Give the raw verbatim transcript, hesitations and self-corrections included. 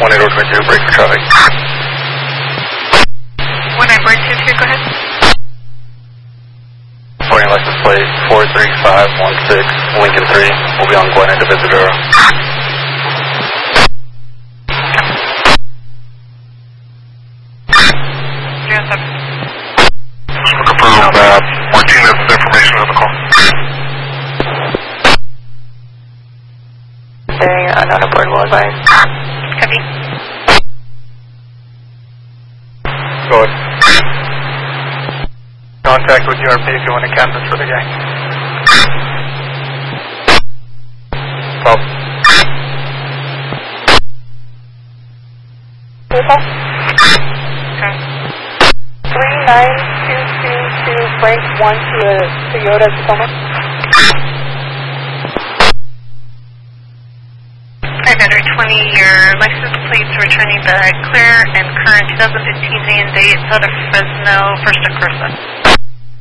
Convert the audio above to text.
one eight zero two two, break for traffic. one eight zero two two, go ahead. Reporting license plate four three five one six, Lincoln three. We'll be on Glen into Visadero. zero seven. Look approved, uh, Martinez's information on the call. Bearing unknown aboard will advise. Copy. Go ahead. Contact with U R P if you want to canvas for the gang. twelve. Okay. three nine two two two Frank one to a Toyota Tacoma. five hundred twenty, your license plates returning back clear and current twenty fifteen day and date out of Fresno, first to Cursa.